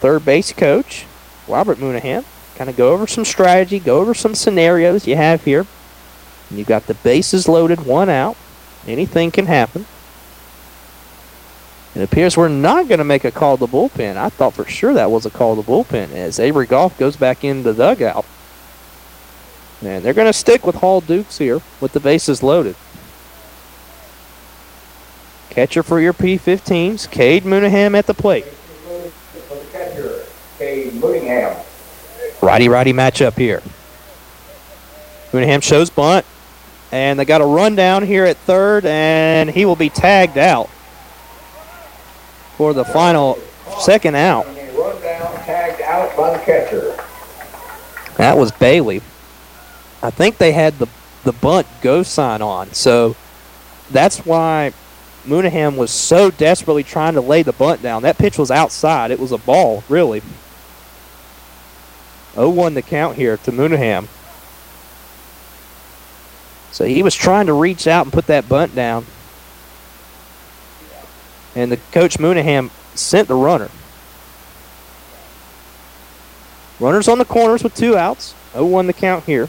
third base coach, Robert Moonaghan. Kind of go over some strategy, go over some scenarios you have here. And you've got the bases loaded, one out. Anything can happen. It appears we're not going to make a call to the bullpen. I thought for sure that was a call to the bullpen as Avery Goff goes back in the dugout. And they're going to stick with Hall Dukes here with the bases loaded. Catcher for your P15s, Cade Moonaghan at the plate. For the catcher, Cade Moonaghan. Righty-righty matchup here. Moonaghan shows bunt. And they got a run down here at third, and he will be tagged out for the final second out. Run down, tagged out by the catcher. That was Bailey. I think they had the bunt go sign on, so that's why Moonaghan was so desperately trying to lay the bunt down. That pitch was outside. It was a ball, really. 0-1 the count here to Moonaghan. So he was trying to reach out and put that bunt down. And the coach Moonaghan sent the runner. Runners on the corners with 2 outs. 0-1 the count here.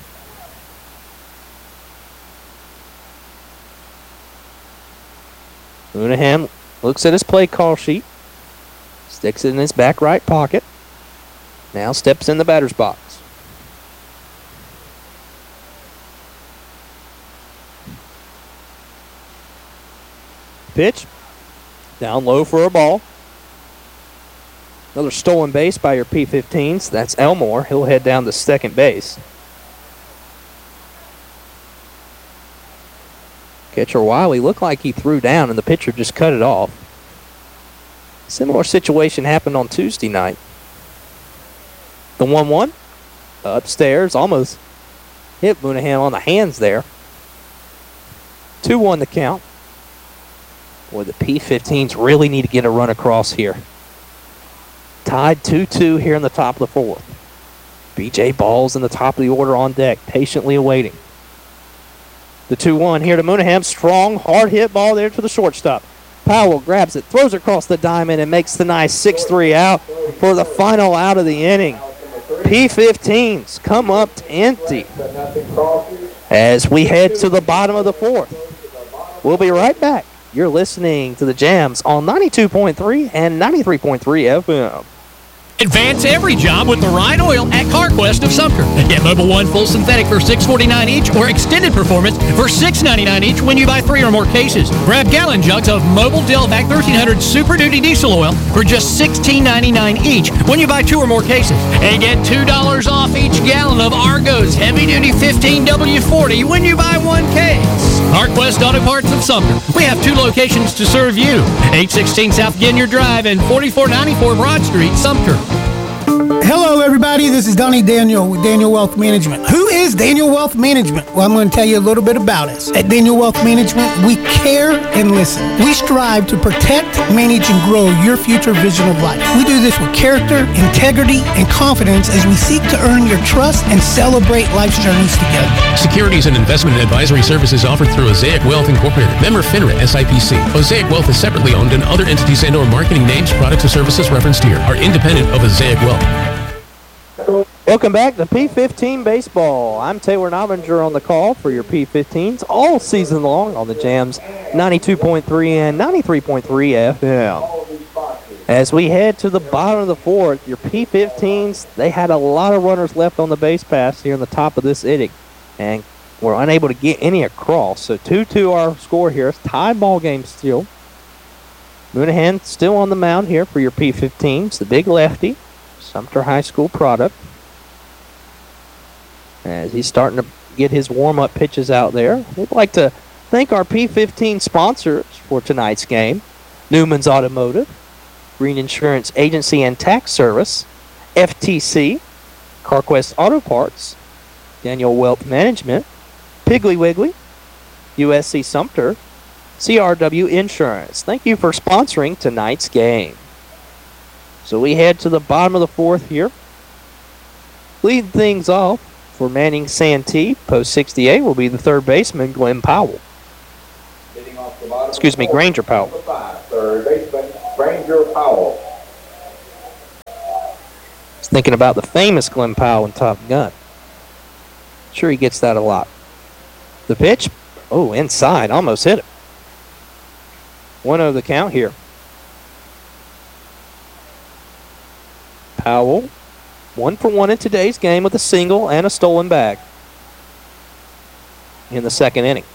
Moonaghan looks at his play call sheet. Sticks it in his back right pocket. Now steps in the batter's box. Pitch. Down low for a ball. Another stolen base by your P15s. That's Elmore. He'll head down to second base. Catcher Wiley looked like he threw down and the pitcher just cut it off. Similar situation happened on Tuesday night. The 1-1. Upstairs. Almost hit Moonaghan on the hands there. 2-1 the count. Boy, the P15s really need to get a run across here. Tied 2-2 here in the top of the fourth. B.J. Ball's in the top of the order on deck, patiently awaiting. The 2-1 here to Moonaghan. Strong, hard hit ball there to the shortstop. Powell grabs it, throws it across the diamond, and makes the nice 6-3 out for the final out of the inning. P15s come up empty as we head to the bottom of the fourth. We'll be right back. You're listening to the Jams on 92.3 and 93.3 FM. Advance every job with the right oil at CarQuest of Sumter. Get Mobil 1 full synthetic for $649 each or extended performance for $699 each when you buy 3 or more cases. Grab gallon jugs of Mobil Delvac 1300 Super Duty Diesel Oil for just $16.99 each when you buy 2 or more cases. And get $2 off each gallon of Argos Heavy Duty 15W40 when you buy 1 case. CarQuest Auto Parts of Sumter. We have 2 locations to serve you. 816 South Ginyard Drive and 4494 Broad Street, Sumter. Hello, everybody. This is Donnie Daniel with Daniel Wealth Management. Who is Daniel Wealth Management? Well, I'm going to tell you a little bit about us. At Daniel Wealth Management, we care and listen. We strive to protect, manage, and grow your future vision of life. We do this with character, integrity, and confidence as we seek to earn your trust and celebrate life's journeys together. Securities and investment advisory services offered through Osaic Wealth Incorporated. Member FINRA SIPC. Osaic Wealth is separately owned, and other entities and/or marketing names, products, or services referenced here are independent of Osaic Wealth. Welcome back to P15 Baseball. I'm Taylor Novinger on the call for your P15s all season long on the Jams 92.3 and 93.3 FM. As we head to the bottom of the fourth, your P15s, they had a lot of runners left on the base pass here in the top of this inning and were unable to get any across. So 2-2 our score here. It's tied ball game still. Moonaghan still on the mound here for your P15s, the big lefty, Sumter High School product. As he's starting to get his warm-up pitches out there. We'd like to thank our P15 sponsors for tonight's game. Newman's Automotive, Green Insurance Agency and Tax Service, FTC, CarQuest Auto Parts, Daniel Wealth Management, Piggly Wiggly, USC Sumter, CRW Insurance. Thank you for sponsoring tonight's game. So we head to the bottom of the fourth here. Leading things off for Manning Santee, post 68, will be the third baseman, Glenn Powell. Excuse me, Granger Powell. Third baseman, Granger Powell. was thinking about the famous Glen Powell in Top Gun. Sure, he gets that a lot. The pitch, oh, inside, almost hit it. 1-0 the count here. Powell, 1 for 1 in today's game with a single and a stolen bag in the second inning.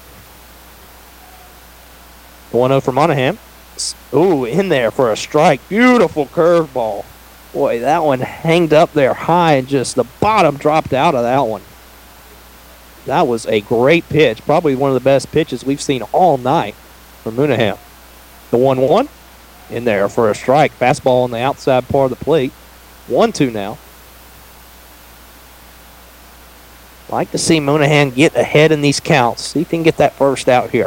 1-0 for Monahan. Ooh, in there for a strike. Beautiful curveball. Boy, that one hanged up there high and just the bottom dropped out of that one. That was a great pitch. Probably one of the best pitches we've seen all night from Monahan. The 1-1 in there for a strike. Fastball on the outside part of the plate. 1-2 now. Like to see Monahan get ahead in these counts. See if he can get that first out here.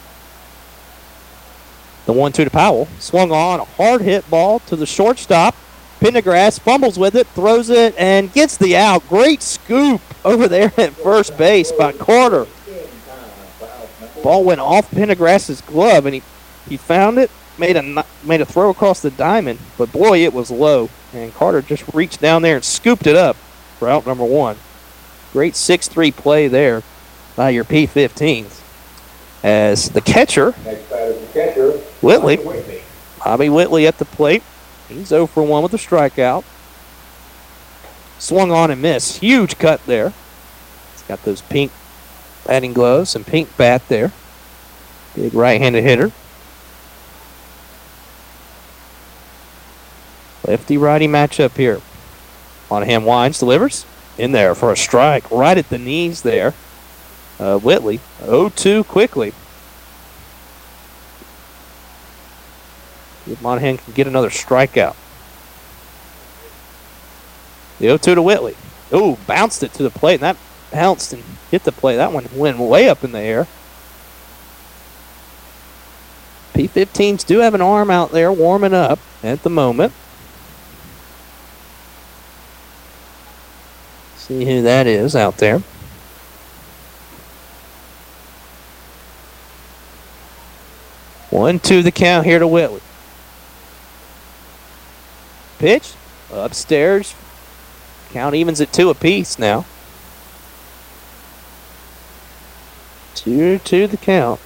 The 1-2 to Powell. Swung on a hard hit ball to the shortstop. Pendergrass fumbles with it, throws it, and gets the out. Great scoop over there at first base by Carter. Ball went off Pendergrass's glove, and he found it, made a throw across the diamond, but boy, it was low. And Carter just reached down there and scooped it up for out number 1. Great 6-3 play there by your P-15s. As the catcher, Next batter is the catcher, Whitley. Whitley. Bobby Whitley at the plate. He's 0 for 1 with a strikeout. Swung on and missed. Huge cut there. He's got those pink batting gloves and pink bat there. Big right-handed hitter. Lefty-righty matchup here. Monahan winds, delivers. In there for a strike. Right at the knees there. Whitley. 0-2 quickly. If Monahan can get another strikeout. The 0-2 to Whitley. Ooh, bounced it to the plate, and that bounced and hit the plate. That one went way up in the air. P-15s do have an arm out there warming up at the moment. See who that is out there. One, two, the count here to Whitley. Pitch upstairs. Count evens at 2 apiece now. 2-2 the count.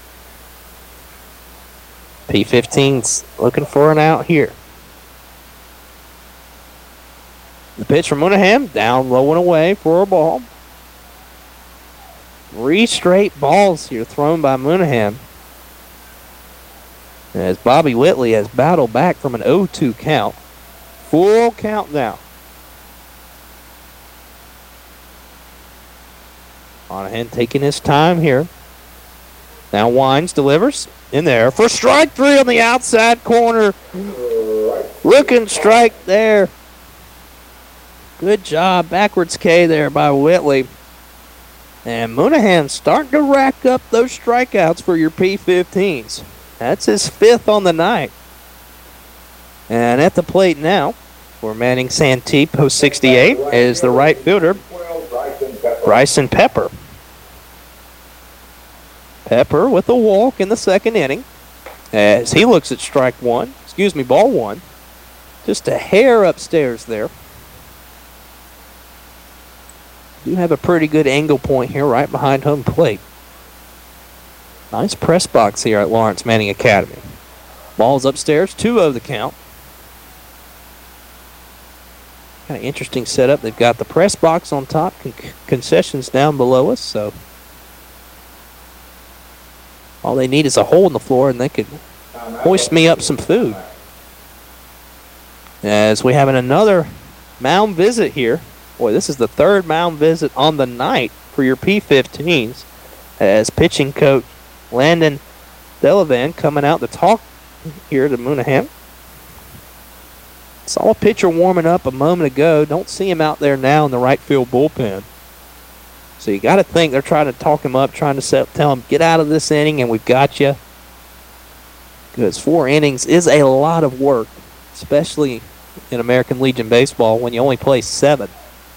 P-15's looking for an out here. The pitch from Monahan, down low and away for a ball. 3 straight balls here thrown by Monahan. As Bobby Whitley has battled back from an 0-2 count. Full count now. Monahan taking his time here. Now winds, delivers. In there for strike 3 on the outside corner. Looking strike there. Good job. Backwards K there by Whitley. And Monahan starting to rack up those strikeouts for your P-15s. That's his 5th on the night. And at the plate now for Manning Santee, post 68, is the right fielder, Bryson Pepper. Pepper with a walk in the second inning as he looks at ball 1. Just a hair upstairs there. Do have a pretty good angle point here right behind home plate. Nice press box here at Lawrence Manning Academy. Ball's upstairs, 2-0 the count. Kind of interesting setup. They've got the press box on top, concessions down below us, so all they need is a hole in the floor and they could hoist me up some food. As we have another mound visit here. Boy, this is the 3rd mound visit on the night for your P-15s as pitching coach Landon Delavan coming out to talk here to Monahan. Saw a pitcher warming up a moment ago. Don't see him out there now in the right field bullpen. So you got to think they're trying to talk him up, trying to tell him, get out of this inning and we've got you. Because 4 innings is a lot of work, especially in American Legion Baseball when you only play 7.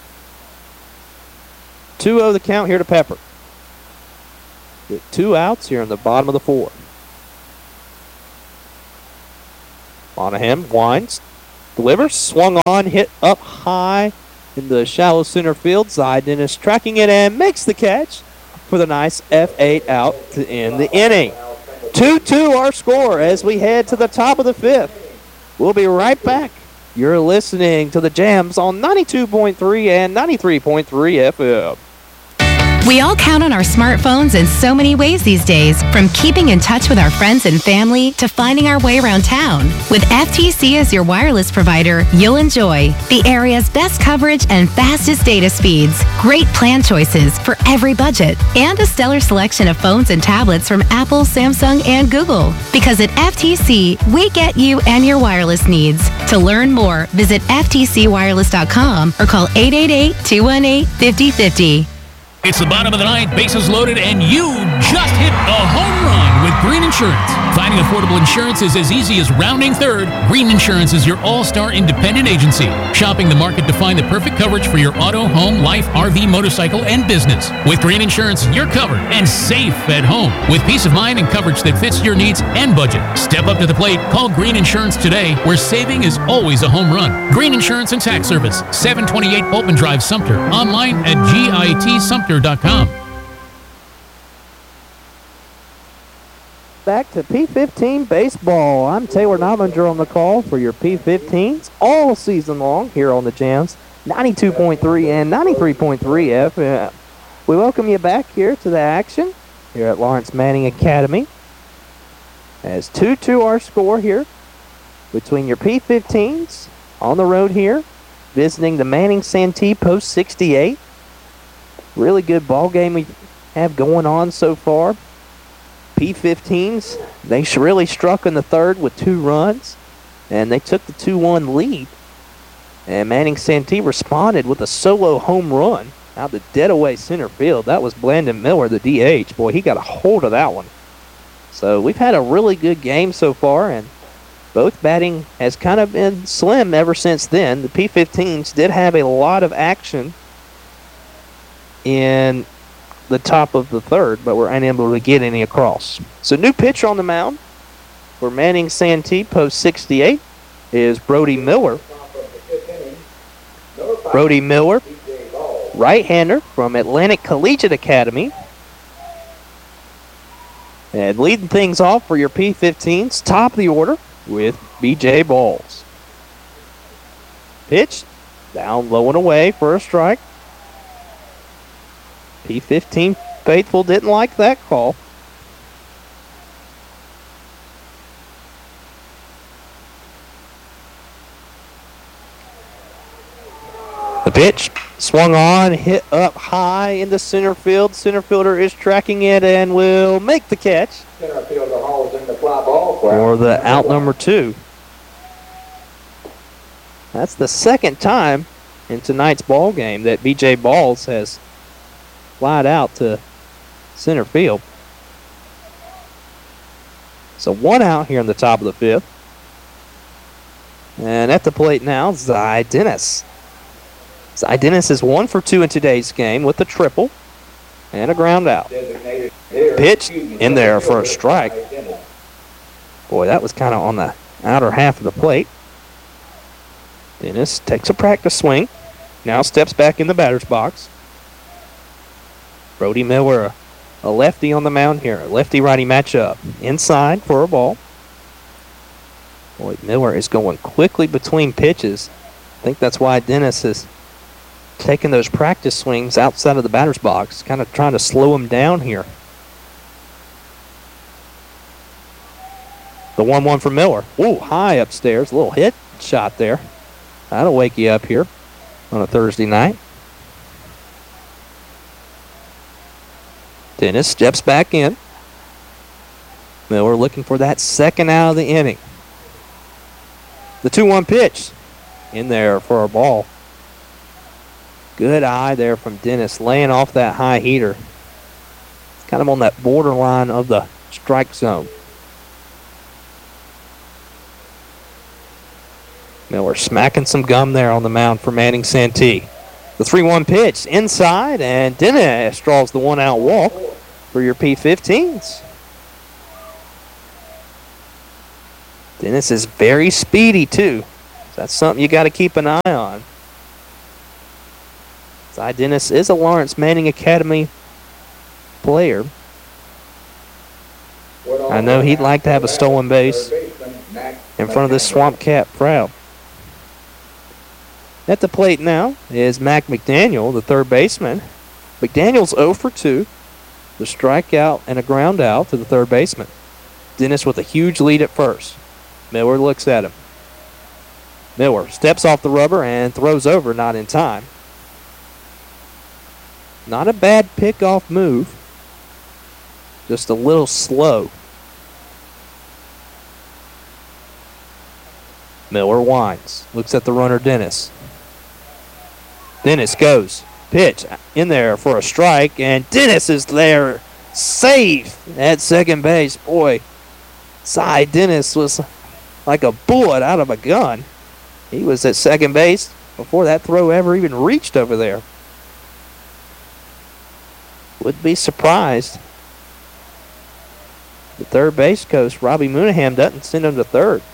2-0 the count here to Pepper. With 2 outs here in the bottom of the 4th. Monahan winds, Delivers, swung on, hit up high in the shallow center field. Zy Dennis tracking it and makes the catch for the nice F8 out to end the inning. 2-2 our score as we head to the top of the fifth. We'll be right back. You're listening to the Jams on 92.3 and 93.3 FM. We all count on our smartphones in so many ways these days, from keeping in touch with our friends and family to finding our way around town. With FTC as your wireless provider, you'll enjoy the area's best coverage and fastest data speeds, great plan choices for every budget, and a stellar selection of phones and tablets from Apple, Samsung, and Google. Because at FTC, we get you and your wireless needs. To learn more, visit ftcwireless.com or call 888-218-5050. It's the bottom of the ninth, bases loaded, and you just hit a home run with Green Insurance. Finding affordable insurance is as easy as rounding third. Green Insurance is your all-star independent agency, shopping the market to find the perfect coverage for your auto, home, life, RV, motorcycle, and business. With Green Insurance, you're covered and safe at home with peace of mind and coverage that fits your needs and budget. Step up to the plate. Call Green Insurance today, where saving is always a home run. Green Insurance and Tax Service, 728 Open Drive, Sumter. Online at GITSumter.com. Back to P15 baseball. I'm Taylor Novinger on the call for your P15s all season long here on the Jams, 92.3 and 93.3 FM. We welcome you back here to the action here at Lawrence Manning Academy. As 2-2 our score here between your P15s on the road here, visiting the Manning Santee Post 68. Really good ball game we have going on so far. P15s, they really struck in the third with 2 runs, and they took the 2-1 lead. And Manning Santee responded with a solo home run out the dead away center field. That was Blandon Miller, the DH. Boy, he got a hold of that one. So we've had a really good game so far, and both batting has kind of been slim ever since then. The P15s did have a lot of action in the top of the third, but we're unable to get any across. So new pitcher on the mound for Manning Santee Post 68 is Brody Miller. Brody Miller, right-hander from Atlantic Collegiate Academy. And leading things off for your P15s, top of the order with B.J. Balls. Pitch, down low and away for a strike. P15 faithful didn't like that call. The pitch swung on, hit up high into center field. Center fielder is tracking it and will make the catch Center fielder hauls in the fly ball for the out number 2. That's the second time in tonight's ball game that B.J. Balls has flied out to center field. So 1 out here in the top of the 5th. And at the plate now, Zy Dennis. Zy Dennis is 1 for 2 in today's game with a triple and a ground out. Pitch in there for a strike. Boy, that was kind of on the outer half of the plate. Dennis takes a practice swing. Now steps back in the batter's box. Brody Miller, a lefty on the mound here. A lefty-righty matchup. Inside for a ball. Boy, Miller is going quickly between pitches. I think that's why Dennis is taking those practice swings outside of the batter's box, kind of trying to slow him down here. The 1-1 for Miller. Ooh, high upstairs. A little hit shot there. That'll wake you up here on a Thursday night. Dennis steps back in. Miller looking for that second out of the inning. The 2-1 pitch in there for a ball. Good eye there from Dennis, laying off that high heater. It's kind of on that borderline of the strike zone. Miller smacking some gum there on the mound for Manning Santee. The 3-1 pitch inside, and Dennis draws the 1-out walk for your P15s. Dennis is very speedy, too. That's something you got to keep an eye on. Cy Dennis is a Lawrence Manning Academy player. I know he'd like to have a stolen base in front of this Swamp Cat crowd. At the plate now is Mac McDaniel, the third baseman. McDaniel's 0 for 2. The strikeout and a ground out to the third baseman. Dennis with a huge lead at first. Miller looks at him. Miller steps off the rubber and throws over, not in time. Not a bad pickoff move. Just a little slow. Miller winds. Looks at the runner, Dennis. Dennis goes. Pitch in there for a strike, and Dennis is there. Safe at second base. Boy, Cy Dennis was like a bullet out of a gun. He was at second base before that throw ever even reached over there. Would be surprised. The third base coach, Robbie Moonaham, doesn't send him to third.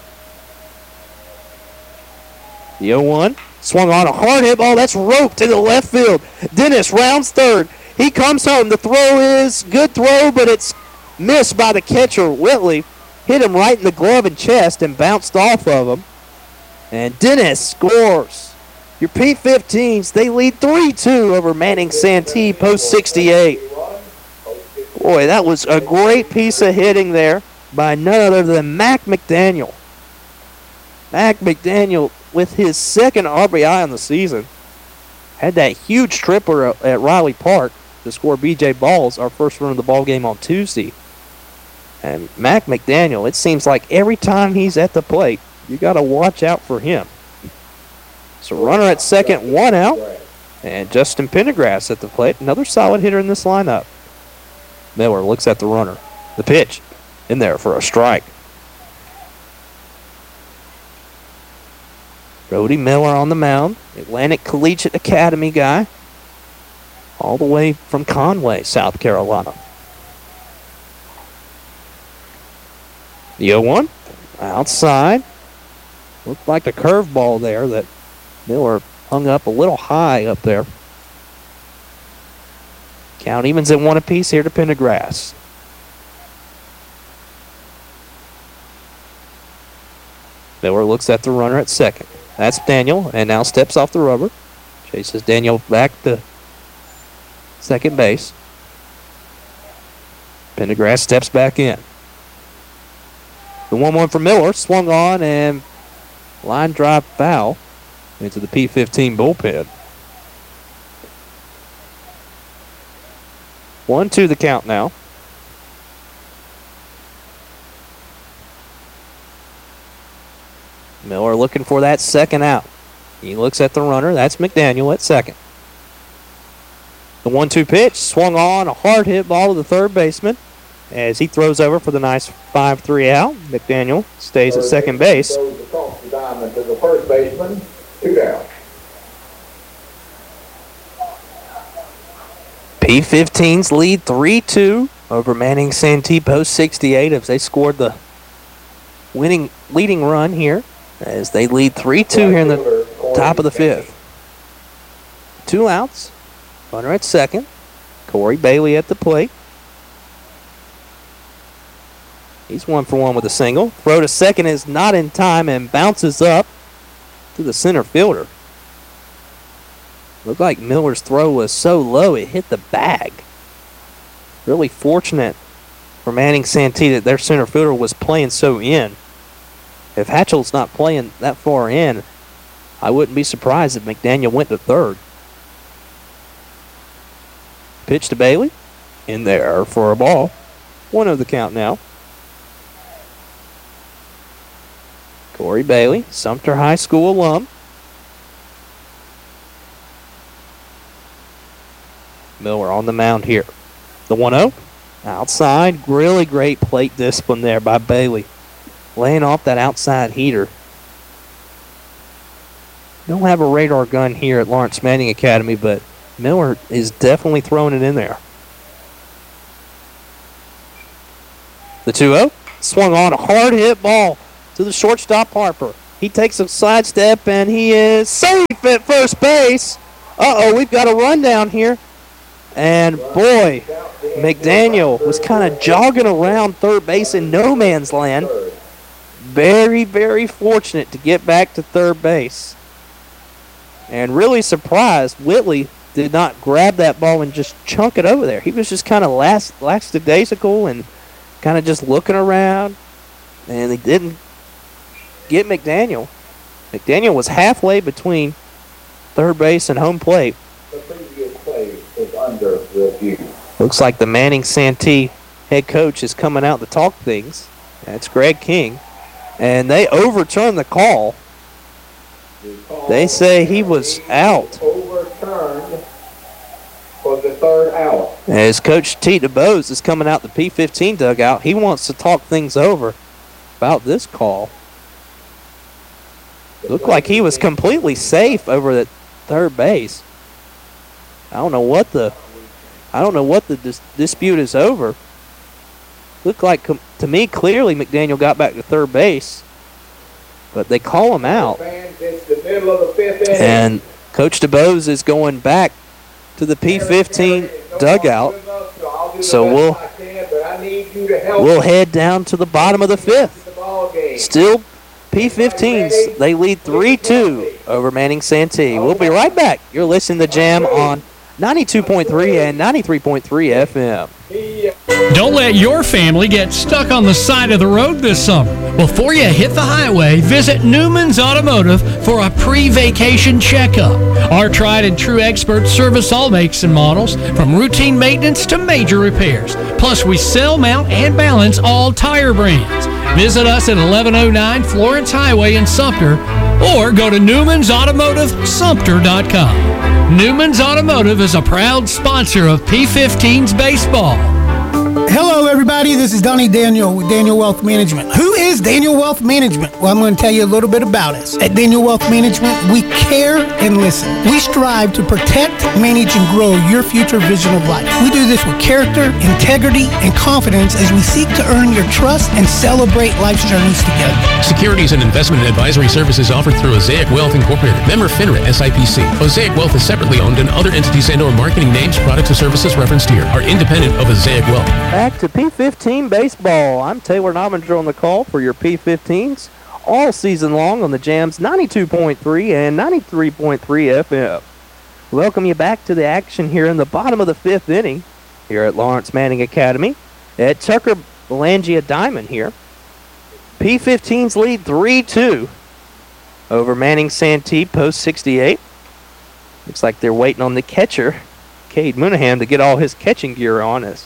The 0-1. Swung on a hard hit ball. That's roped to the left field. Dennis rounds third. He comes home. The throw is good throw, but it's missed by the catcher, Whitley. Hit him right in the glove and chest and bounced off of him. And Dennis scores. Your P-15s, they lead 3-2 over Manning Santee post 68. Boy, that was a great piece of hitting there by none other than Mac McDaniel. Mac McDaniel with his second RBI on the season. Had that huge tripper at Riley Park to score B.J. Balls, our first run of the ball game on Tuesday. And Mac McDaniel, it seems like every time he's at the plate, you got to watch out for him. So runner at second, one out. And Justin Pendergrass at the plate, another solid hitter in this lineup. Miller looks at the runner. The pitch in there for a strike. Brody Miller on the mound, Atlantic Collegiate Academy guy, all the way from Conway, South Carolina. The 0-1, outside. Looked like a curveball there that Miller hung up a little high up there. Count evens at 1 apiece here to Pendergrass. Miller looks at the runner at second. That's Daniel, and now steps off the rubber. Chases Daniel back to second base. Pendergrass steps back in. The 1-1 for Miller, swung on and line drive foul into the P-15 bullpen. 1-2 the count now. Miller looking for that second out. He looks at the runner. That's McDaniel at second. The 1-2 pitch swung on, a hard hit ball to the third baseman as he throws over for the nice 5-3 out. McDaniel stays at second base. Throws across the diamond to the first baseman, 2 down. P-15s lead 3-2 over Manning Santee post 68 as they scored the leading run here as they lead 3-2 here in the top of the fifth. 2 outs. Runner at second. Corey Bailey at the plate. He's 1 for 1 with a single. Throw to second is not in time and bounces up to the center fielder. Looked like Miller's throw was so low it hit the bag. Really fortunate for Manning Santee that their center fielder was playing so in. If Hatchell's not playing that far in, I wouldn't be surprised if McDaniel went to third. Pitch to Bailey. In there for a ball. 1-0 the count now. Corey Bailey, Sumter High School alum. Miller on the mound here. The 1-0. Outside. Really great plate discipline there by Bailey. Laying off that outside heater. Don't have a radar gun here at Lawrence Manning Academy, but Miller is definitely throwing it in there. The 2-0. Swung on a hard hit ball to the shortstop Harper. He takes a sidestep, and he is safe at first base. Uh-oh, we've got a run down here. And, boy, McDaniel was kind of jogging around third base in no man's land. Very, very fortunate to get back to third base. And really surprised Whitley did not grab that ball and just chunk it over there. He was just kind of lackadaisical and kind of just looking around. And he didn't get McDaniel. McDaniel was halfway between third base and home plate. The previous play is under review. Looks like the Manning Santee head coach is coming out to talk things. That's Greg King. And they overturned the call. They say he was out. Overturned for the third out. As Coach T. DeBose is coming out the P15 dugout, he wants to talk things over about this call. Looked like he was completely safe over at third base. I don't know what the dispute is over. Looked like to me clearly McDaniel got back to third base, but they call him out. It's the middle of the fifth inning. And Coach DeBose is going back to the P15 dugout. So we'll head down to the bottom of the fifth. Still P15s. They lead 3-2 over Manning Santee. We'll be right back. You're listening to Jam on 92.3 and 93.3 FM. Don't let your family get stuck on the side of the road this summer. Before you hit the highway, visit Newman's Automotive for a pre-vacation checkup. Our tried and true experts service all makes and models, from routine maintenance to major repairs. Plus, we sell, mount, and balance all tire brands. Visit us at 1109 Florence Highway in Sumter, or go to Newman'sAutomotiveSumter.com. Newman's Automotive is a proud sponsor of P15's baseball. Hello, everybody. This is Donnie Daniel with Daniel Wealth Management. Who is Daniel Wealth Management? Well, I'm going to tell you a little bit about us. At Daniel Wealth Management, we care and listen. We strive to protect, manage, and grow your future vision of life. We do this with character, integrity, and confidence as we seek to earn your trust and celebrate life's journeys together. Securities and investment advisory services offered through Osaic Wealth Incorporated. Member FINRA SIPC. Osaic Wealth is separately owned, and other entities and/or marketing names, products, or services referenced here are independent of Osaic Wealth. Back to P15 baseball. I'm Taylor Nobinger on the call for your P15s all season long on the Jams 92.3 and 93.3 FM. Welcome you back to the action here in the bottom of the fifth inning here at Lawrence Manning Academy at Tucker Belangia Diamond here. P15s lead 3-2 over Manning Santee post 68. Looks like they're waiting on the catcher, Cade Moonaghan, to get all his catching gear on as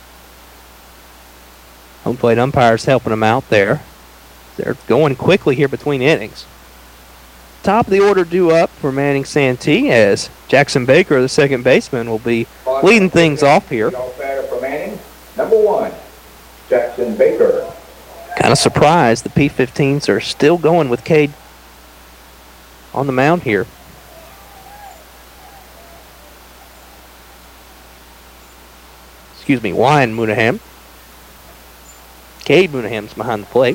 home plate umpires helping him out there. They're going quickly here between innings. Top of the order due up for Manning Santee as Jackson Baker, the second baseman, will be leading things off here. Batter for Manning, number 1, Jackson Baker. Kind of surprised the P15s are still going with Cade on the mound here. Excuse me, Wyan Moonaghan. Cade Moonaghan's behind the plate.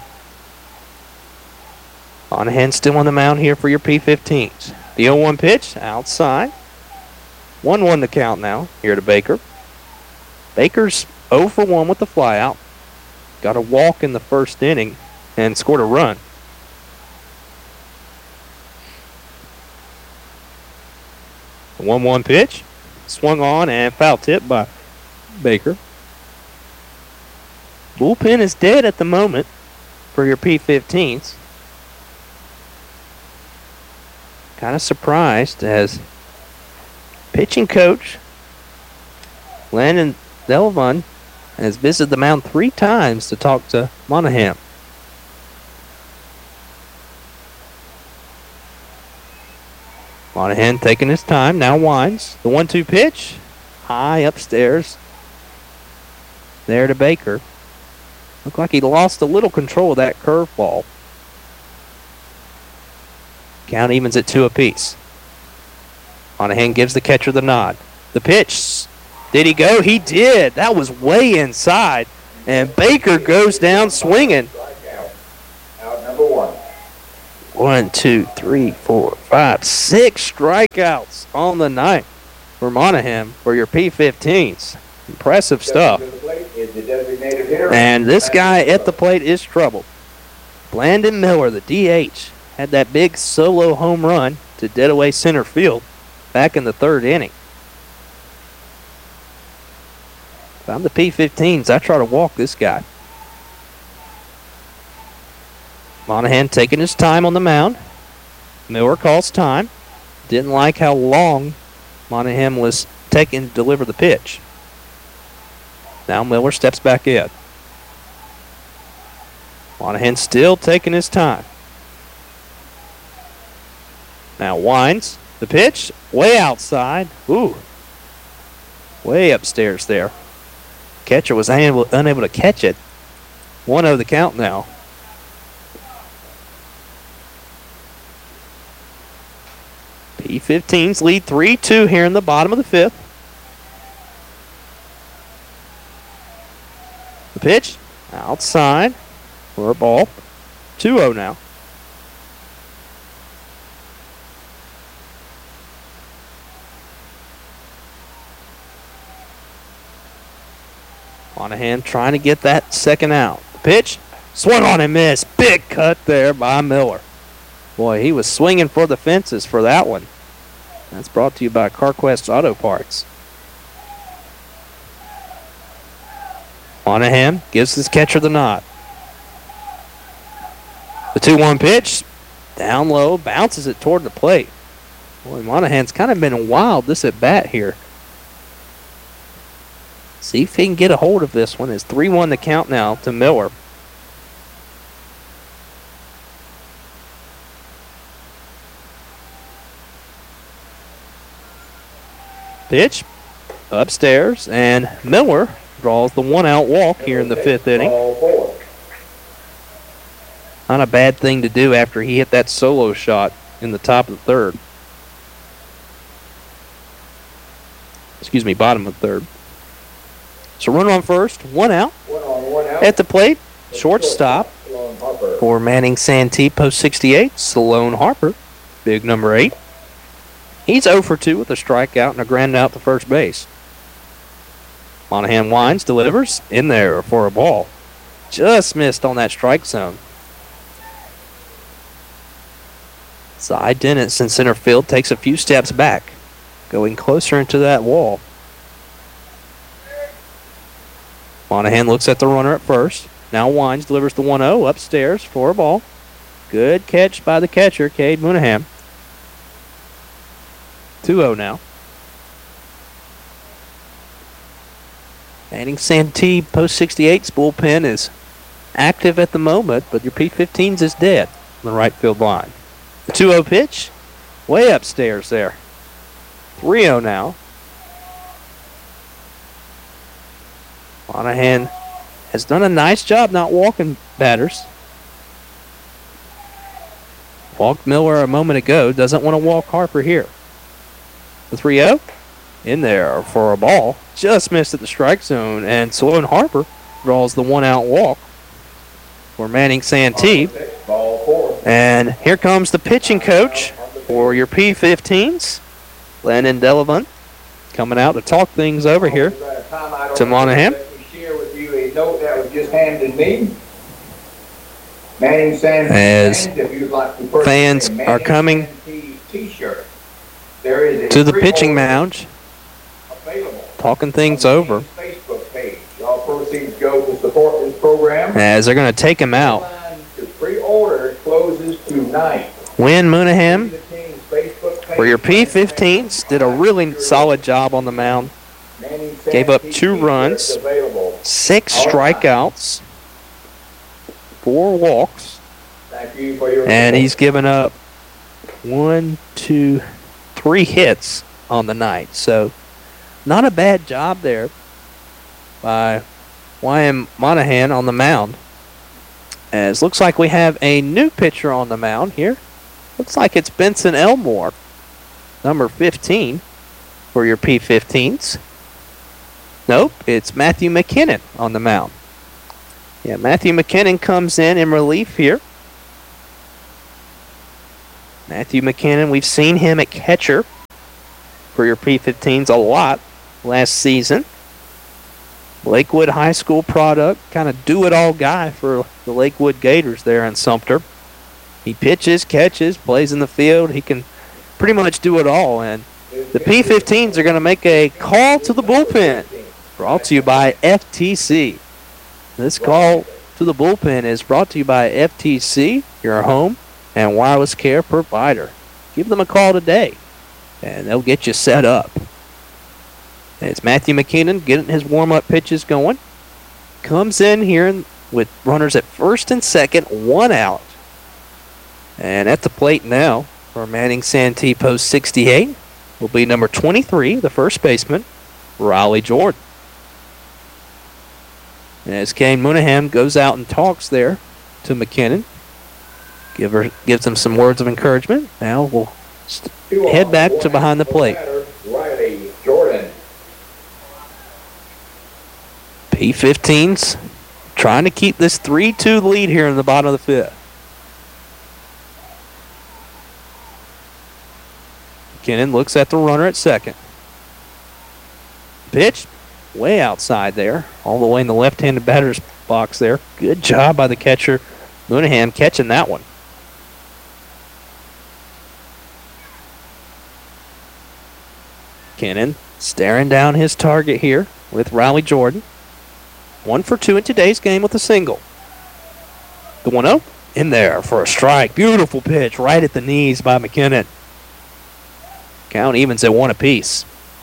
Monahan still on the mound here for your P15s. The 0-1 pitch outside. 1-1 the count now here to Baker. Baker's 0 for 1 with the flyout. Got a walk in the first inning and scored a run. The 1-1 pitch swung on and foul tip by Baker. Bullpen is dead at the moment for your P15s. Kind of surprised as pitching coach Landon Delvon has visited the mound 3 times to talk to Monahan. Monahan taking his time, now winds. The 1-2 pitch, high upstairs. There to Baker. Looked like he lost a little control of that curveball. Count evens at 2 apiece. Monahan gives the catcher the nod. The pitch. Did he go? He did. That was way inside. And Baker goes down swinging. Out number 1. 1, 2, 3, 4, 5, 6 strikeouts on the night for Monahan for your P15s. Impressive stuff. And this guy at the plate is troubled. Blandon Miller, the DH, had that big solo home run to dead away center field back in the third inning. If I'm the P15s, I try to walk this guy. Monahan taking his time on the mound. Miller calls time. Didn't like how long Monahan was taking to deliver the pitch. Now Miller steps back in. Monahan still taking his time. Now winds the pitch way outside. Ooh. Way upstairs there. Catcher was unable to catch it. 1-0 the count now. P15s lead 3-2 here in the bottom of the fifth. The pitch outside for a ball. 2-0 now. Monahan trying to get that second out. The pitch, swung on and missed. Big cut there by Miller. Boy, he was swinging for the fences for that one. That's brought to you by CarQuest Auto Parts. Monahan gives his catcher the nod. The 2-1 pitch, down low, bounces it toward the plate. Boy, Monahan's kind of been wild this at bat here. See if he can get a hold of this one. It's 3-1 the count now to Miller. Pitch upstairs, and Miller draws the 1-out walk here in the fifth inning. Not a bad thing to do after he hit that solo shot in the top of the third. Excuse me, bottom of the third. So runner on first, 1 out. 1 out. At the plate, shortstop for Manning Santee, post 68, Salone Harper, big number 8. He's 0 for 2 with a strikeout and a ground out to first base. Monahan winds, delivers, in there for a ball. Just missed on that strike zone. Cy Dennis in center field takes a few steps back, going closer into that wall. Monahan looks at the runner at first. Now winds, delivers the 1-0 upstairs for a ball. Good catch by the catcher, Cade Monahan. 2-0 now. Manning Santee post 68's bullpen is active at the moment, but your P15s is dead on the right field line. The 2-0 pitch, way upstairs there. 3-0 now. Monahan has done a nice job not walking batters. Walked Miller a moment ago, doesn't want to walk Harper here. The 3-0 in there for a ball. Just missed at the strike zone, and Sloan Harper draws the 1-out walk for Manning Santee. And here comes the pitching coach for your P15s, Landon Delavan, coming out to talk things over here to Monahan. Let me share with you a note that was just handed me. Manning Santee, As if you'd like to purchase fans a Manning are coming Santee t-shirt, there is a to the free pitching order mound, available talking things on the over Facebook page. All proceeds go to support this program. as they're going to take him out. The pre-order closes tonight. Win Monahan The team's Facebook page. for your P15s did a really solid job on the mound. Manning Gave up Santee 2 t-shirts runs, available. 6 strikeouts, 4 walks, Thank you for your and support. he's given up 1, 2, 3 hits on the night. So not a bad job there by YM Monahan on the mound. As looks like we have a new pitcher on the mound here. Looks like it's Benson Elmore, number 15 for your P15s. Nope, it's Matthew McKinnon on the mound. Yeah, Matthew McKinnon comes in relief here. Matthew McKinnon, we've seen him at catcher for your P15s a lot last season. Lakewood High School product, kind of do-it-all guy for the Lakewood Gators there in Sumter. He pitches, catches, plays in the field. He can pretty much do it all. And the P15s are going to make a call to the bullpen, brought to you by FTC. This call to the bullpen is brought to you by FTC, your home and wireless care provider. Give them a call today, and they'll get you set up. It's Matthew McKinnon getting his warm-up pitches going. Comes in here with runners at first and second, 1 out. And at the plate now for Manning Santee post 68 will be number 23, the first baseman, Riley Jordan. As Kane Mooneyham goes out and talks there to McKinnon, gives him some words of encouragement. Now we'll head back to behind the plate. Riley Jordan. P15's trying to keep this 3-2 lead here in the bottom of the fifth. McKinnon looks at the runner at second. Pitch way outside there, all the way in the left-handed batter's box there. Good job by the catcher, Mooneyham, catching that one. McKinnon staring down his target here with Riley Jordan. 1 for 2 in today's game with a single. The 1-0 in there for a strike. Beautiful pitch right at the knees by McKinnon. Count evens at 1 apiece.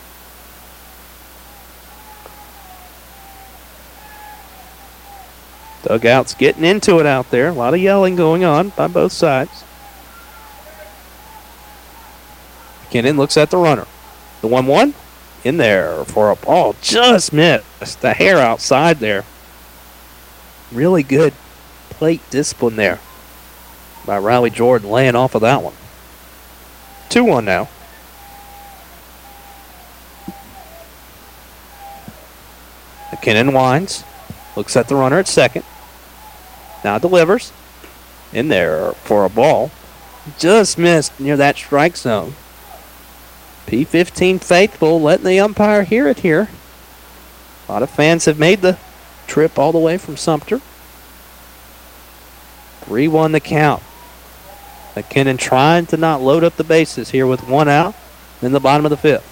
Dugout's getting into it out there. A lot of yelling going on by both sides. McKinnon looks at the runner. The 1-1 in there for a ball. Just missed the hair outside there. Really good plate discipline there by Riley Jordan, laying off of that one. 2-1 now. McKinnon winds. Looks at the runner at second. Now delivers. In there for a ball. Just missed near that strike zone. P15 faithful, letting the umpire hear it here. A lot of fans have made the trip all the way from Sumter. 3-1 the count. McKinnon trying to not load up the bases here with 1 out in the bottom of the fifth.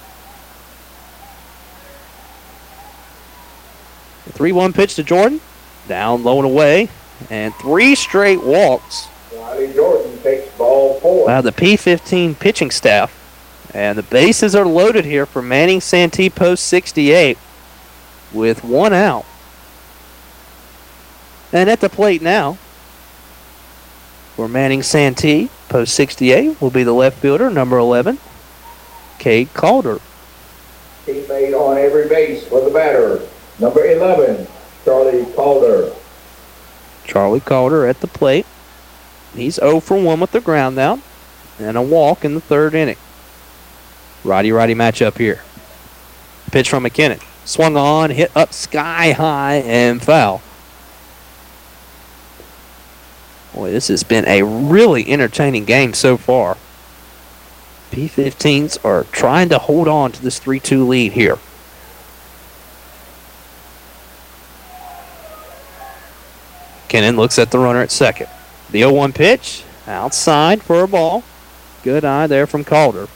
The 3-1 pitch to Jordan. Down, low and away. And 3 straight walks. Riley Jordan takes ball 4. By the P15 pitching staff. And the bases are loaded here for Manning Santee post 68 with 1 out. And at the plate now for Manning Santee post 68 will be the left fielder, number 11, Cade Calder. Teammate on every base for the batter, number 11, Charlie Calder. Charlie Calder at the plate. He's 0 for 1 with the ground out and a walk in the third inning. Righty-righty matchup here. Pitch from McKinnon. Swung on, hit up sky high, and foul. Boy, this has been a really entertaining game so far. P15s are trying to hold on to this 3-2 lead here. McKinnon looks at the runner at second. The 0-1 pitch, outside for a ball. Good eye there from Calder.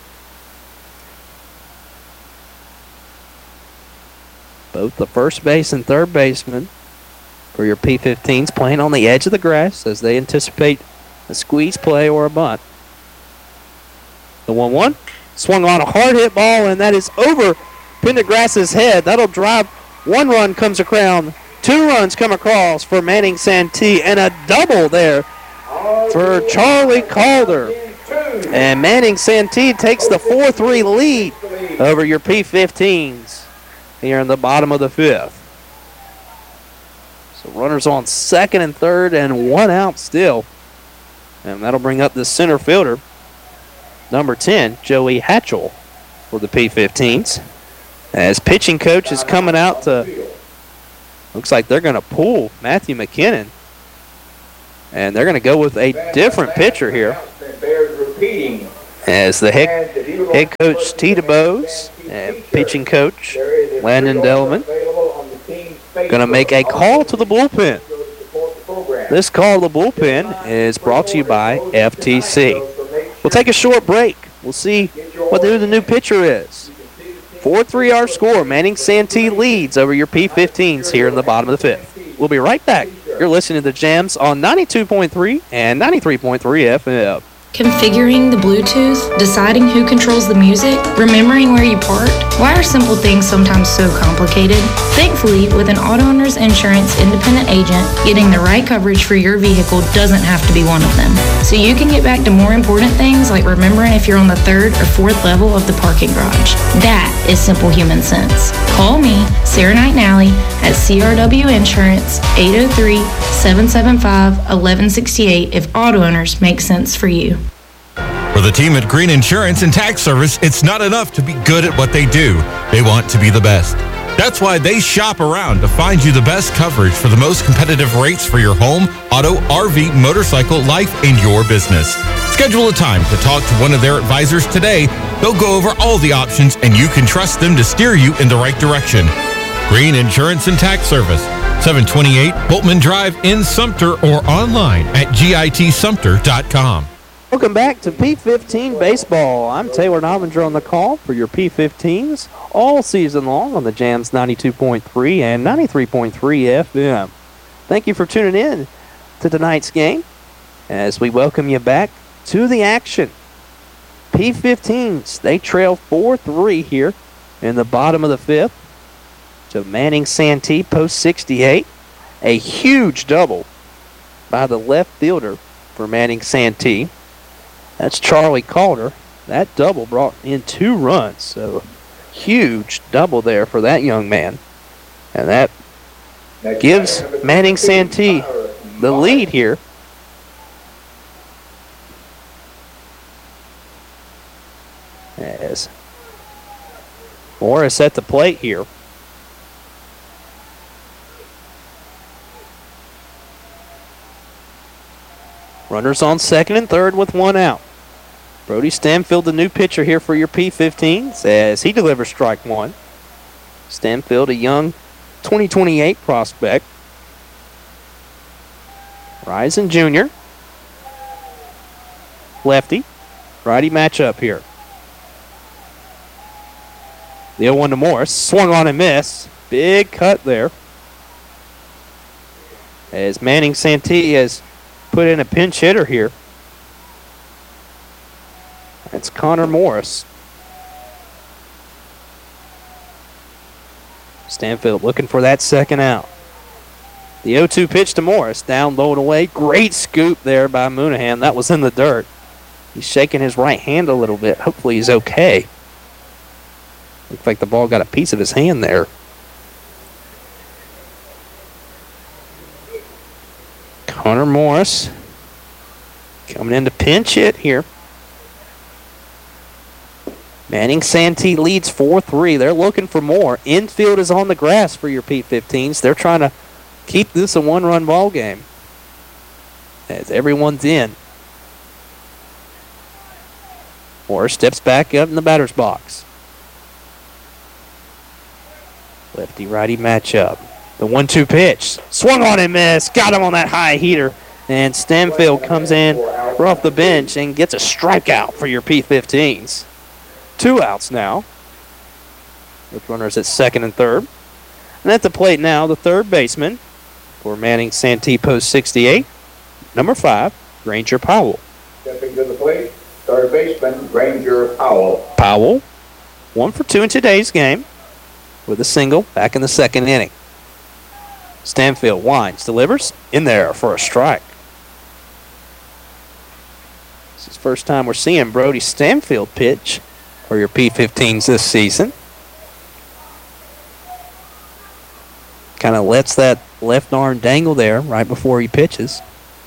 Both the first base and third baseman for your P15s playing on the edge of the grass as they anticipate a squeeze play or a bunt. The 1-1 swung on a hard hit ball, and that is over Pendergrass's head. That'll drive. 1 run comes around. 2 runs come across for Manning Santee, and a double there for Charlie Calder. And Manning Santee takes the 4-3 lead over your P15s here in the bottom of the fifth. So runners on second and third and 1 out still. And that'll bring up the center fielder, number 10, Joey Hatchell for the P15s. As pitching coach is coming out to, looks like they're going to pull Matthew McKinnon. And they're going to go with a different pitcher here. repeating. As the head coach T. DeBose and pitching coach Landon Delman going to make a call to the bullpen. This call to the bullpen is brought to you by FTC. We'll take a short break. We'll see what the new pitcher is. 4-3 our score. Manning Santee leads over your P15s here in the bottom of the fifth. We'll be right back. You're listening to the Jams on 92.3 and 93.3 FM. Configuring the Bluetooth, deciding who controls the music, remembering where you parked. Why are simple things sometimes so complicated? Thankfully, with an Auto Owners Insurance independent agent, getting the right coverage for your vehicle doesn't have to be one of them. So you can get back to more important things like remembering if you're on the third or fourth level of the parking garage. That is simple human sense. Call me, Sarah Knight Nally, at CRW Insurance, 803-775-1168 if auto owners make sense for you. For the team at Green Insurance and Tax Service, it's not enough to be good at what they do. They want to be the best. That's why they shop around to find you the best coverage for the most competitive rates for your home, auto, RV, motorcycle, life, and your business. Schedule a time to talk to one of their advisors today. They'll go over all the options, and you can trust them to steer you in the right direction. Green Insurance and Tax Service, 728 Boltman Drive in Sumter, or online at gitsumter.com. Welcome back to P15 Baseball. I'm Taylor Novinger on the call for your P15s all season long on the Jams 92.3 and 93.3 FM. Thank you for tuning in to tonight's game as we welcome you back to the action. P15s, they trail 4-3 here in the bottom of the fifth to Manning Santee, post 68. A huge double by the left fielder for Manning Santee. That's Charlie Calder. That double brought in 2 runs. So, huge double there for that young man. And that gives Manning Santee the lead here. As Morris at the plate here. Runners on second and third with 1 out. Brody Stanfield, the new pitcher here for your P15s, as he delivers strike 1. Stanfield, a young 2028 prospect. Rising junior. Lefty. Righty matchup here. The 0-1 to Morris. Swung on and missed. Big cut there. As Manning Santee has put in a pinch hitter here. That's Connor Morris. Stanfield looking for that second out. The 0-2 pitch to Morris. Down low and away. Great scoop there by Moonahan. That was in the dirt. He's shaking his right hand a little bit. Hopefully he's okay. Looks like the ball got a piece of his hand there. Connor Morris coming in to pinch hit here. Manning Santee leads 4-3. They're looking for more. Infield is on the grass for your P15s. They're trying to keep this a 1-run ball game as everyone's in. Morris steps back up in the batter's box. Lefty-righty matchup. The 1-2 pitch. Swung on and missed. Got him on that high heater. And Stanfield comes in off the bench and gets a strikeout for your P15s. 2 outs now, with runners at second and third. And at the plate now, the third baseman for Manning Santee, post 68, number 5, Granger Powell. Stepping to the plate, third baseman, Granger Powell. Powell, 1 for 2 in today's game, with a single back in the second inning. Stanfield winds, delivers, in there for a strike. This is the first time we're seeing Brody Stanfield pitch for your P15s this season. Kind of lets that left arm dangle there right before he pitches.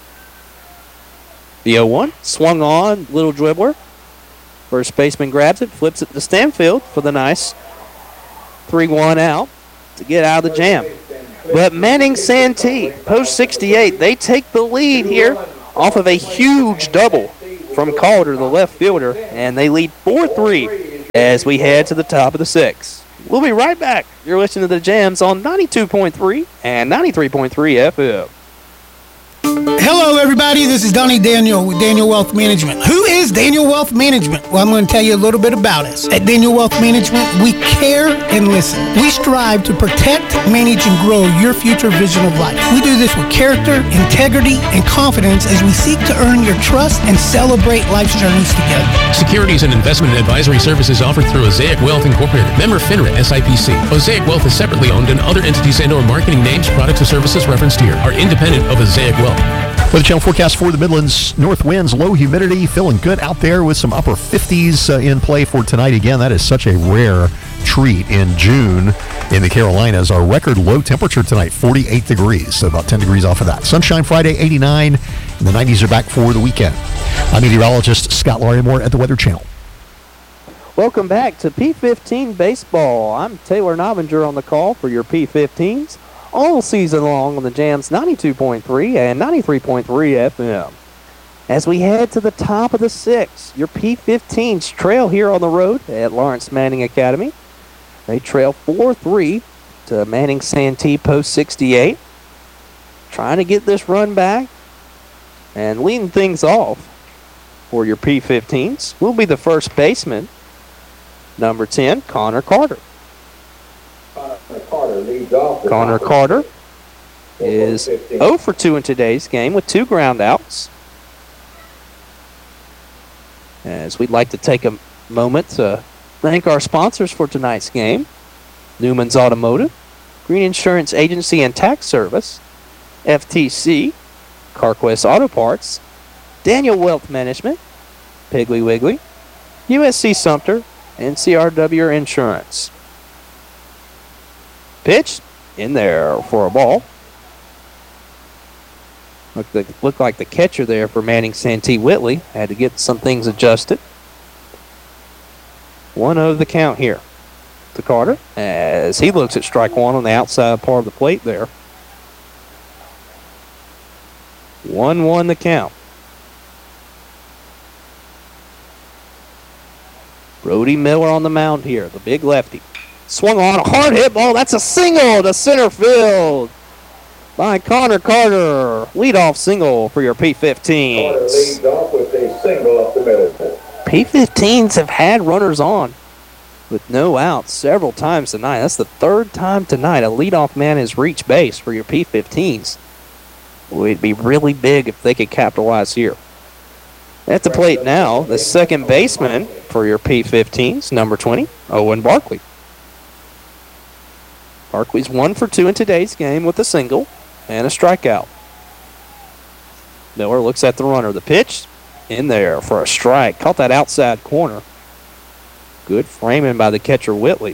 The 0-1, swung on, little dribbler. First baseman grabs it, flips it to Stanfield for the nice 3-1 out to get out of the jam. But Manning Santee, post 68, they take the lead here off of a huge double from Calder, the left fielder, and they lead 4-3 as we head to the top of the 6th. We'll be right back. You're listening to the Jams on 92.3 and 93.3 FM. Hello, everybody. This is Donnie Daniel with Daniel Wealth Management. Who is Daniel Wealth Management? Well, I'm going to tell you a little bit about us. At Daniel Wealth Management, we care and listen. We strive to protect, manage, and grow your future vision of life. We do this with character, integrity, and confidence as we seek to earn your trust and celebrate life's journeys together. Securities and investment advisory services offered through Osaic Wealth Incorporated. Member FINRA SIPC. Osaic Wealth is separately owned, and other entities and/or marketing names, products, or services referenced here are independent of Osaic Wealth. Weather Channel forecast for the Midlands: north winds, low humidity, feeling good out there with some upper 50s in play for tonight. Again, that is such a rare treat in June in the Carolinas. Our record low temperature tonight, 48 degrees, so about 10 degrees off of that. Sunshine Friday, 89, and the 90s are back for the weekend. I'm meteorologist Scott Larimore at the Weather Channel. Welcome back to P15 Baseball. I'm Taylor Novinger on the call for your P15s. All season long on the Jams 92.3 and 93.3 FM. As we head to the top of the 6th, your P15s trail here on the road at Lawrence Manning Academy. They trail 4-3 to Manning Santee Post 68. Trying to get this run back and leading things off for your P15s will be the first baseman, number 10, Connor Carter. Connor Carter is 0 for 2 in today's game with 2 ground outs. As we'd like to take a moment to thank our sponsors for tonight's game: Newman's Automotive, Green Insurance Agency and Tax Service, FTC, CarQuest Auto Parts, Daniel Wealth Management, Piggly Wiggly, USC Sumter, and CRW Insurance. Pitch in there for a ball. Looked like the catcher there for Manning Santee Whitley had to get some things adjusted. 1-0 the count here to Carter as he looks at strike one on the outside part of the plate there. 1-1 the count. Brody Miller on the mound here, the big lefty. Swung on a hard hit ball. That's a single to center field by Connor Carter. Leadoff single for your P15s. Carter leads off with a single up the middle. P15s have had runners on with no outs several times tonight. That's the 3rd time tonight a leadoff man has reached base for your P15s. It'd be really big if they could capitalize here. At the plate now, the second baseman for your P15s, number 20, Owen Barkley. Barkley's 1 for 2 in today's game with a single and a strikeout. Miller looks at the runner. The pitch in there for a strike. Caught that outside corner. Good framing by the catcher Whitley.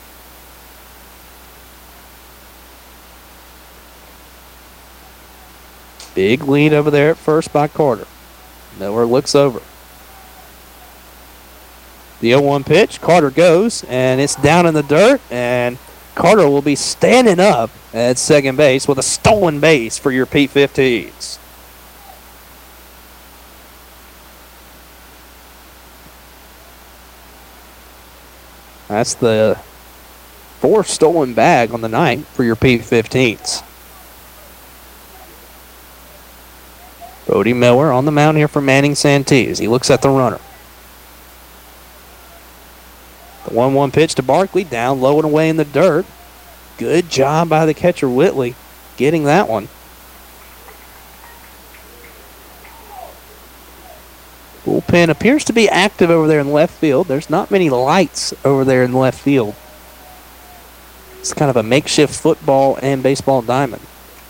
Big lead over there at first by Carter. Miller looks over. The 0-1 pitch. Carter goes, and it's down in the dirt, and Carter will be standing up at second base with a stolen base for your P15s. That's the 4th stolen bag on the night for your P15s. Brody Miller on the mound here for Manning Santee as he looks at the runner. The 1-1 pitch to Barkley, down low and away in the dirt. Good job by the catcher Whitley getting that one. Bullpen appears to be active over there in left field. There's not many lights over there in left field. It's kind of a makeshift football and baseball diamond.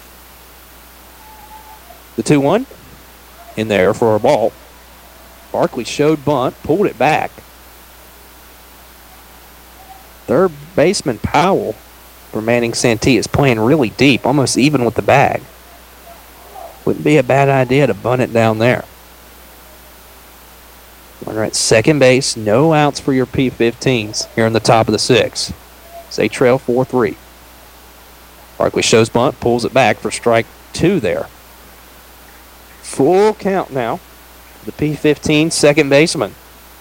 The 2-1 in there for a ball. Barkley showed bunt, pulled it back. Third baseman Powell for Manning Santee is playing really deep, almost even with the bag. Wouldn't be a bad idea to bunt it down there. Runner at second base, no outs for your P15s here in the top of the 6th. They trail 4-3. Barkley shows bunt, pulls it back for strike 2 there. Full count now the P15 second baseman.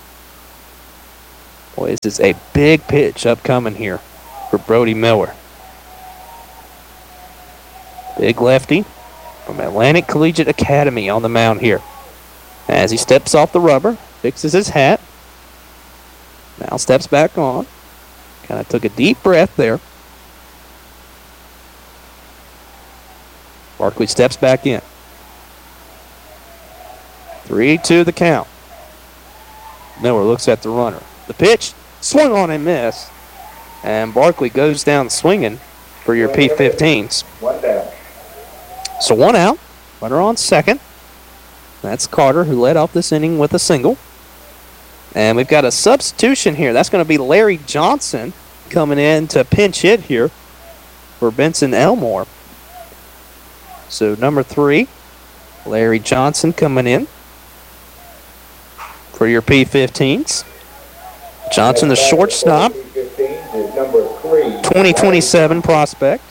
Boy, this is a big pitch upcoming here for Brody Miller. Big lefty from Atlantic Collegiate Academy on the mound here. As he steps off the rubber, fixes his hat. Now steps back on. Kind of took a deep breath there. Barkley steps back in. 3-2 the count. Miller looks at the runner. The pitch, swung on and missed. And Barkley goes down swinging for your P15s. One down. So one out. Runner on second. That's Carter, who led off this inning with a single. And we've got a substitution here. That's going to be Larry Johnson coming in to pinch hit here for Benson Elmore. So number 3, Larry Johnson coming in for your P15s. Johnson, the shortstop, 2027 prospect.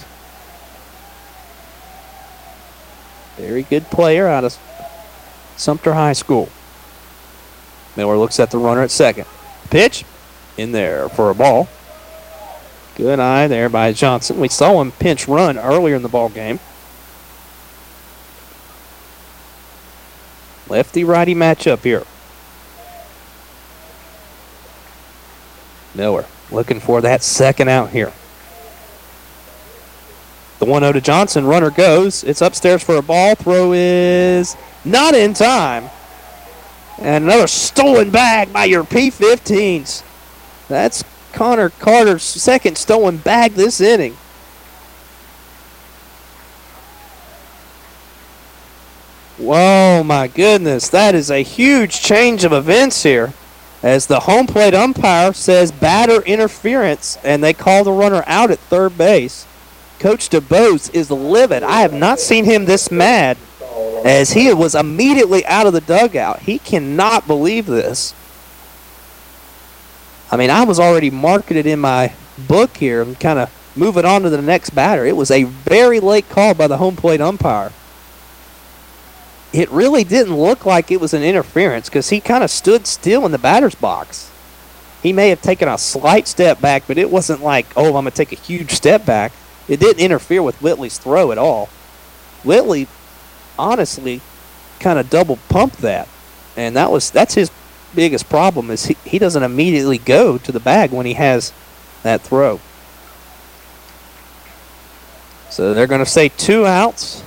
Very good player out of Sumter High School. Miller looks at the runner at second. Pitch in there for a ball. Good eye there by Johnson. We saw him pinch run earlier in the ball game. Lefty-righty matchup here. Miller looking for that second out here. The 1-0 to Johnson. Runner goes. It's upstairs for a ball. Throw is not in time. And another stolen bag by your P15s. That's Connor Carter's second stolen bag this inning. Whoa, my goodness. That is a huge change of events here, as the home plate umpire says batter interference, and they call the runner out at third base. Coach DeBose is livid. I have not seen him this mad, as he was immediately out of the dugout. He cannot believe this. I mean, I was already marking it in my book here and kind of moving on to the next batter. It was a very late call by the home plate umpire. It really didn't look like it was an interference because he kind of stood still in the batter's box. He may have taken a slight step back, but it wasn't like, oh, I'm going to take a huge step back. It didn't interfere with Whitley's throw at all. Whitley, honestly, kind of double pumped that. And that's his biggest problem, is he doesn't immediately go to the bag when he has that throw. So they're going to say 2 outs.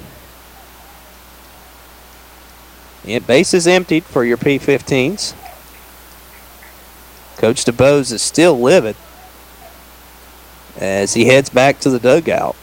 And base is emptied for your P15s. Coach DeBose is still livid as he heads back to the dugout.